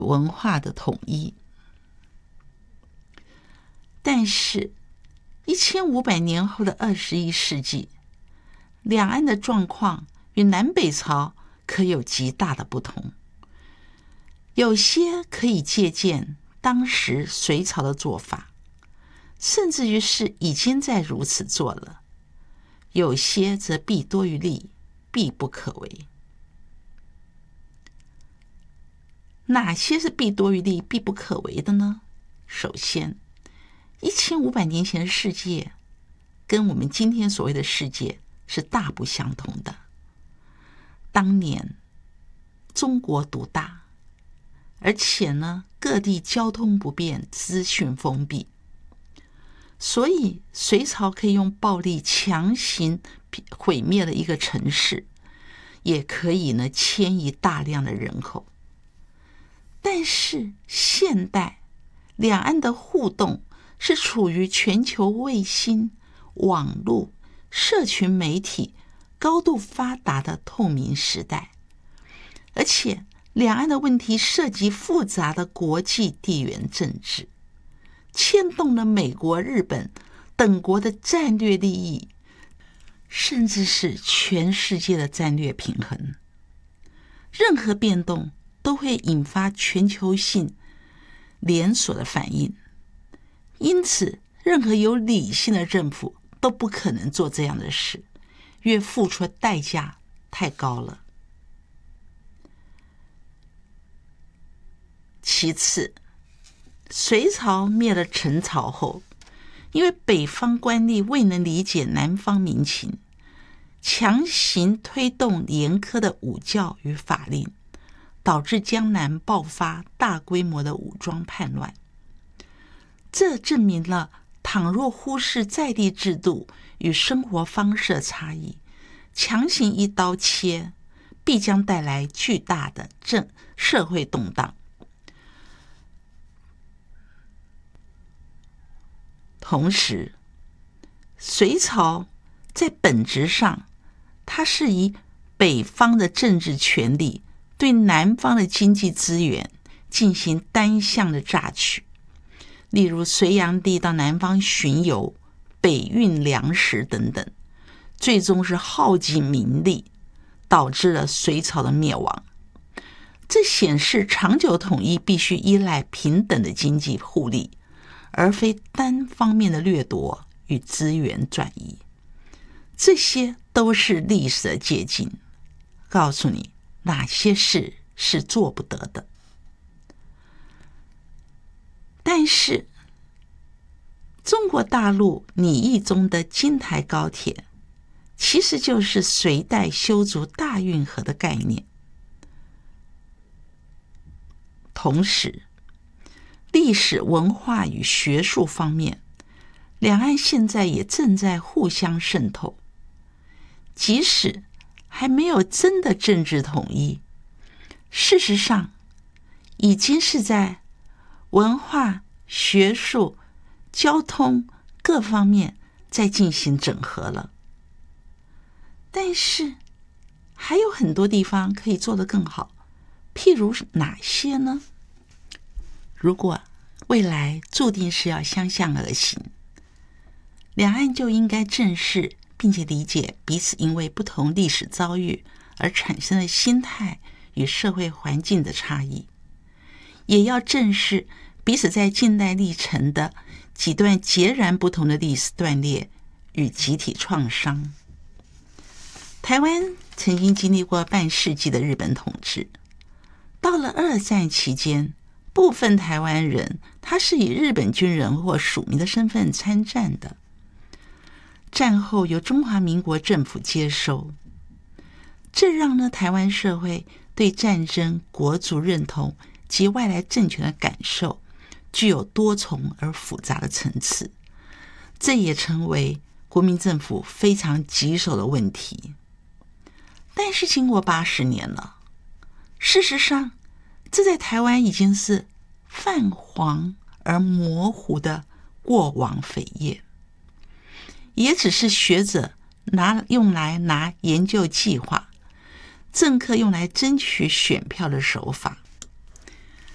文化的统一。但是1500年后的21世纪，两岸的状况与南北朝可有极大的不同。有些可以借鉴当时隋朝的做法，甚至于是已经在如此做了；有些则弊多于利，弊不可为。哪些是弊多于利、弊不可为的呢？首先，1500年前的世界跟我们今天所谓的世界是大不相同的。当年中国独大，而且呢，各地交通不便，资讯封闭，所以隋朝可以用暴力强行毁灭了一个城市，也可以呢迁移大量的人口。但是现代两岸的互动是处于全球卫星、网络、社群媒体高度发达的透明时代，而且两岸的问题涉及复杂的国际地缘政治，牵动了美国、日本等国的战略利益，甚至是全世界的战略平衡。任何变动都会引发全球性连锁的反应，因此任何有理性的政府都不可能做这样的事，因为付出的代价太高了。其次，隋朝灭了陈朝后，因为北方官吏未能理解南方民情，强行推动严苛的武教与法令，导致江南爆发大规模的武装叛乱。这证明了，倘若忽视在地制度与生活方式的差异，强行一刀切，必将带来巨大的社会动荡。同时，隋朝在本质上，它是以北方的政治权力对南方的经济资源进行单向的榨取。例如隋炀帝到南方巡游，北运粮食等等，最终是耗尽民力，导致了隋朝的灭亡。这显示长久统一必须依赖平等的经济互利，而非单方面的掠夺与资源转移。这些都是历史的借鉴，告诉你哪些事是做不得的。但是中国大陆拟议中的京台高铁，其实就是隋代修筑大运河的概念。同时，历史文化与学术方面，两岸现在也正在互相渗透。即使还没有真的政治统一，事实上已经是在文化、学术、交通各方面在进行整合了。但是还有很多地方可以做得更好，譬如哪些呢？如果未来注定是要相向而行，两岸就应该正视并且理解彼此因为不同历史遭遇而产生的心态与社会环境的差异，也要正视彼此在近代历程的几段截然不同的历史断裂与集体创伤。台湾曾经经历过半世纪的日本统治，到了二战期间，部分台湾人他是以日本军人或属民的身份参战的，战后由中华民国政府接收，这让台湾社会对战争、国族认同及外来政权的感受具有多重而复杂的层次，这也成为国民政府非常棘手的问题。但是经过80年了，事实上这在台湾已经是泛黄而模糊的过往扉页，也只是学者用来拿研究计划，政客用来争取选票的手法。